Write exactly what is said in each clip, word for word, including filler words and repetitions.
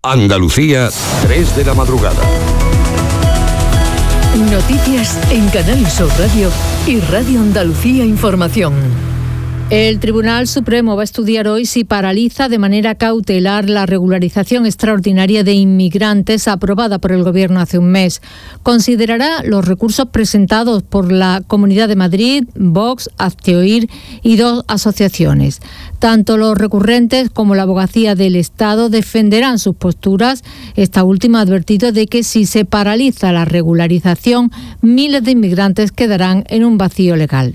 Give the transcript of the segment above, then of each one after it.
Andalucía, tres de la madrugada. Noticias en Canal Sur Radio y Radio Andalucía Información. El Tribunal Supremo va a estudiar hoy si paraliza de manera cautelar la regularización extraordinaria de inmigrantes aprobada por el Gobierno hace un mes. Considerará los recursos presentados por la Comunidad de Madrid, Vox, Hazte Oír y dos asociaciones. Tanto los recurrentes como la Abogacía del Estado defenderán sus posturas. Esta última ha advertido de que si se paraliza la regularización, miles de inmigrantes quedarán en un vacío legal.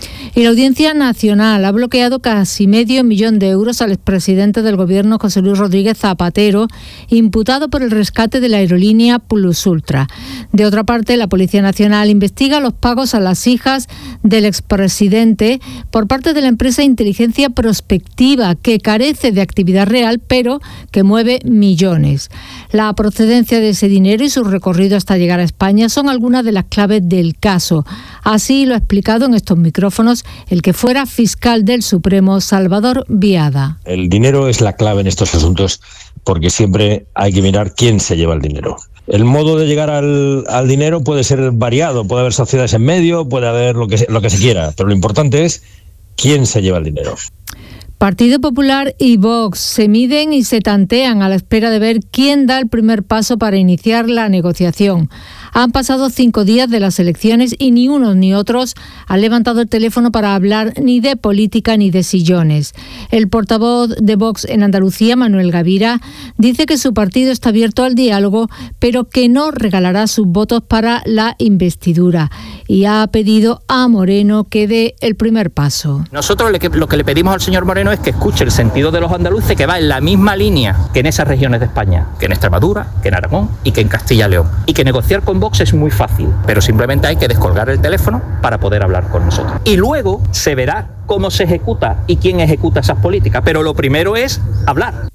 Y la Audiencia Nacional ha bloqueado casi medio millón de euros al expresidente del Gobierno, José Luis Rodríguez Zapatero, imputado por el rescate de la aerolínea Plus Ultra. De otra parte, la Policía Nacional investiga los pagos a las hijas del expresidente por parte de la empresa Inteligencia Prospectiva, que carece de actividad real, pero que mueve millones. La procedencia de ese dinero y su recorrido hasta llegar a España son algunas de las claves del caso. Así lo ha explicado en estos micrófonos el que fuera fiscal del Supremo, Salvador Viada. El dinero es la clave en estos asuntos porque siempre hay que mirar quién se lleva el dinero. El modo de llegar al, al dinero puede ser variado, puede haber sociedades en medio, puede haber lo que, lo que se quiera, pero lo importante es quién se lleva el dinero. Partido Popular y Vox se miden y se tantean a la espera de ver quién da el primer paso para iniciar la negociación. Han pasado cinco días de las elecciones y ni unos ni otros han levantado el teléfono para hablar ni de política ni de sillones. El portavoz de Vox en Andalucía, Manuel Gavira, dice que su partido está abierto al diálogo, pero que no regalará sus votos para la investidura. Y ha pedido a Moreno que dé el primer paso. Nosotros lo que le pedimos al señor Moreno es que escuche el sentido de los andaluces, que va en la misma línea que en esas regiones de España, que en Extremadura, que en Aragón y que en Castilla y León. Y que negociar con Vox es muy fácil, pero simplemente hay que descolgar el teléfono para poder hablar con nosotros. Y luego se verá cómo se ejecuta y quién ejecuta esas políticas, pero lo primero es hablar.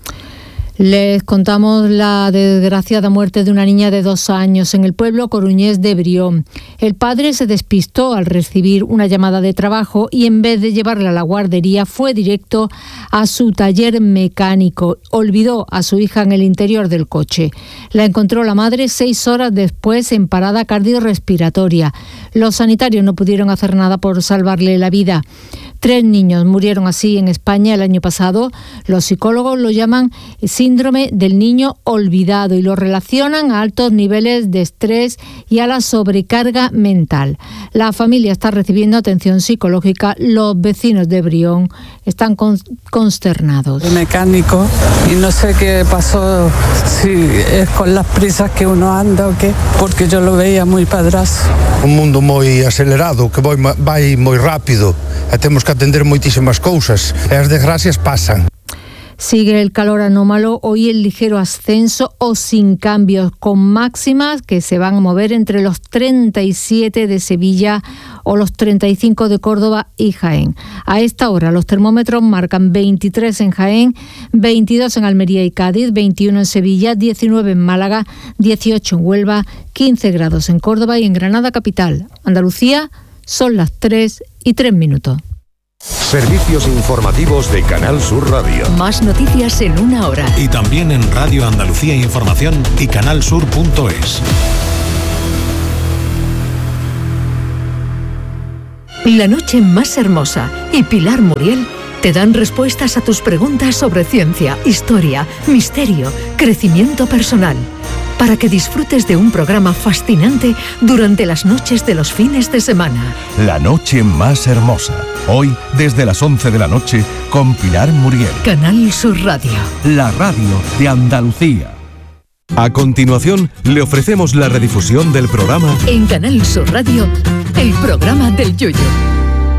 Les contamos la desgraciada muerte de una niña de dos años en el pueblo coruñés de Brión. El padre se despistó al recibir una llamada de trabajo y en vez de llevarla a la guardería fue directo a su taller mecánico. Olvidó a su hija en el interior del coche. La encontró la madre seis horas después en parada cardiorrespiratoria. Los sanitarios no pudieron hacer nada por salvarle la vida. Tres niños murieron así en España el año pasado. Los psicólogos lo llaman síndrome del niño olvidado y lo relacionan a altos niveles de estrés y a la sobrecarga mental. La familia está recibiendo atención psicológica. Los vecinos de Brión están con, consternados. El mecánico, y no sé qué pasó, si es con las prisas que uno anda o qué, porque yo lo veía muy padrazo. Un mundo moi acelerado, que vai, vai moi rápido, e temos que atender moitísimas cousas, e as desgracias pasan. Sigue el calor anómalo, hoy el ligero ascenso o sin cambios, con máximas que se van a mover entre los treinta y siete de Sevilla o los treinta y cinco de Córdoba y Jaén. A esta hora los termómetros marcan veintitrés en Jaén, veintidós en Almería y Cádiz, veintiuno en Sevilla, diecinueve en Málaga, dieciocho en Huelva, quince grados en Córdoba y en Granada capital. Andalucía, son las tres y tres minutos. Servicios informativos de Canal Sur Radio. Más noticias en una hora. Y también en Radio Andalucía Información y canal sur punto es. La noche más hermosa y Pilar Muriel te dan respuestas a tus preguntas sobre ciencia, historia, misterio, crecimiento personal, para que disfrutes de un programa fascinante durante las noches de los fines de semana. La noche más hermosa. Hoy, desde las once de la noche, con Pilar Muriel. Canal Sur Radio. La radio de Andalucía. A continuación, le ofrecemos la redifusión del programa en Canal Sur Radio, el programa del Yoyo.